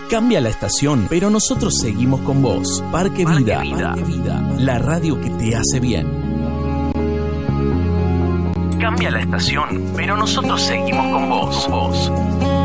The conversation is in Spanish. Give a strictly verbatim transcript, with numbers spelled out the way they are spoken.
Cambia la estación, pero nosotros seguimos con vos. Parque, Parque Vida, Vida. Parque Vida, la radio que te hace bien. Cambia la estación, pero nosotros seguimos con vos. Con vos.